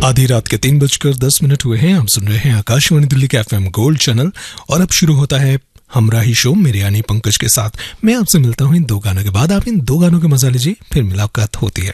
आधी रात के 3:10 हुए हैं। हम सुन रहे हैं आकाशवाणी दिल्ली के FM गोल्ड चैनल और अब शुरू होता है हमराही शो मेरे यानी पंकज के साथ। मैं आपसे मिलता हूं इन दो गानों के बाद। आप इन दो गानों के मजा लीजिए, फिर मुलाकात होती है।